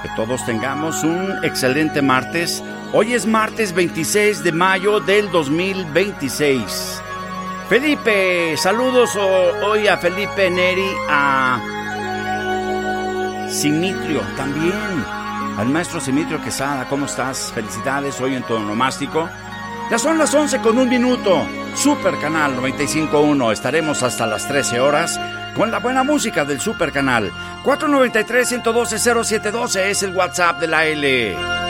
Que todos tengamos un excelente martes. Hoy es martes 26 de mayo del 2026. Felipe, saludos hoy a Felipe Neri, a Simitrio también, al maestro Simitrio Quesada. ¿Cómo estás? Felicidades hoy en tu onomástico. Ya son las 11:01. Super Canal 95.1. Estaremos hasta las 13 horas con la buena música del Super Canal. 493-112-0712 es el WhatsApp de la L.